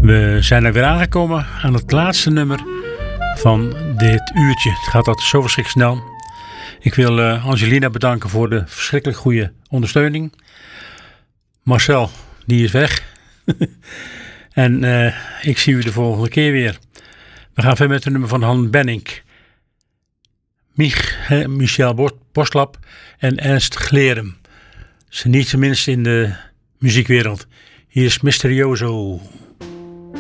We zijn er weer aangekomen aan het laatste nummer van dit uurtje. Het gaat altijd zo verschrikkelijk snel. Ik wil Angelina bedanken voor de verschrikkelijk goede ondersteuning. Marcel, die is weg. En ik zie u de volgende keer weer. We gaan verder met het nummer van Han Benink. Michel Boslap en Ernst Glerum. Ze niet tenminste in de muziekwereld. Hier is Mysterioso.